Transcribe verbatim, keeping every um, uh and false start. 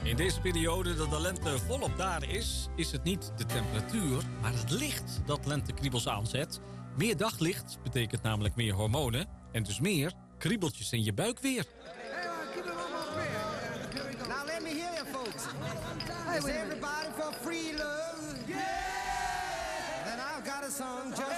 In deze periode dat de lente volop daar is, is het niet de temperatuur, maar het licht dat lentekriebels aanzet. Meer daglicht betekent namelijk meer hormonen en dus meer kriebeltjes in je buik weer. Now let me hear you folks. Is everybody for free love? Yeah! Then I've got a song just